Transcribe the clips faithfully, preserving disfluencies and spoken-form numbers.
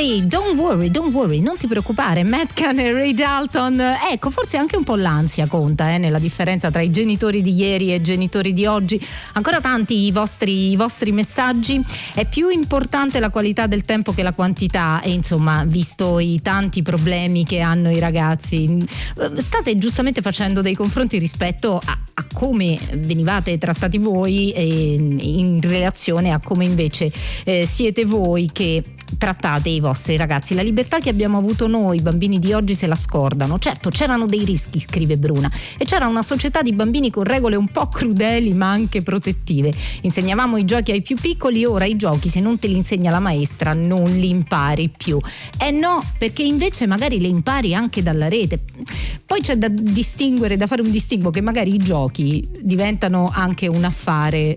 worry, don't worry, don't worry, non ti preoccupare. Matt Can e Ray Dalton. Ecco, forse anche un po' l'ansia conta eh, nella differenza tra i genitori di ieri e i genitori di oggi. Ancora tanti i vostri, i vostri messaggi. È più importante la qualità del tempo che la quantità, e insomma, visto i tanti problemi che hanno i ragazzi, state giustamente facendo dei confronti rispetto a, a come venivate trattati voi e in relazione a come invece eh, siete voi che trattate i vostri ragazzi. La libertà che abbiamo avuto noi, i bambini di oggi se la scordano. Certo, c'erano dei rischi, scrive Bruna, e c'era una società di bambini con regole un po' crudeli ma anche protettive. Insegnavamo i giochi ai più piccoli, ora i giochi se non te li insegna la maestra non li impari più. Eh no, perché invece magari le impari anche dalla rete. Poi c'è da distinguere, da fare un distinguo, che magari i giochi diventano anche un affare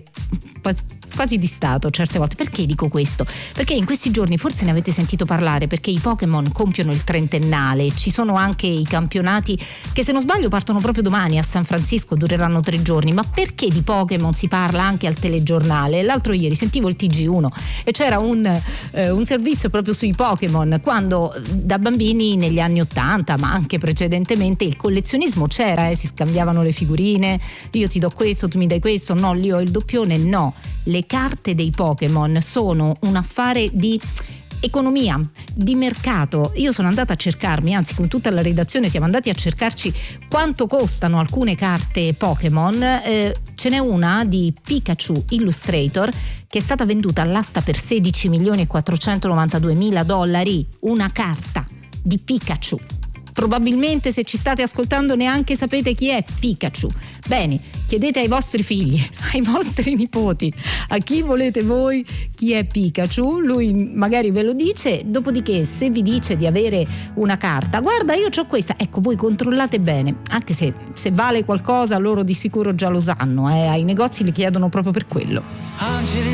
quasi di Stato certe volte. Perché dico questo? Perché in questi giorni forse ne avete sentito parlare, perché i Pokémon compiono il trentennale, ci sono anche i campionati che se non sbaglio partono proprio domani a San Francisco, dureranno tre giorni. Ma perché di Pokémon si parla anche al telegiornale? L'altro ieri sentivo il T G uno e c'era un, eh, un servizio proprio sui Pokémon, quando da bambini negli anni ottanta ma anche precedentemente il collezionismo c'era, eh, si scambiavano le figurine, io ti do questo, tu mi dai questo, no, lì ho il doppione. No, le carte dei Pokémon sono un affare di economia, di mercato. Io sono andata a cercarmi, anzi con tutta la redazione siamo andati a cercarci quanto costano alcune carte Pokémon. Eh, ce n'è una di Pikachu Illustrator che è stata venduta all'asta per sedici milioni e quattrocentonovantadue mila dollari, una carta di Pikachu. Probabilmente se ci state ascoltando neanche sapete chi è Pikachu. Bene, chiedete ai vostri figli, ai vostri nipoti, a chi volete voi chi è Pikachu, lui magari ve lo dice. Dopodiché se vi dice di avere una carta, guarda io c'ho questa, ecco voi controllate bene, anche se, se vale qualcosa loro di sicuro già lo sanno, eh, ai negozi li chiedono proprio per quello. Angeli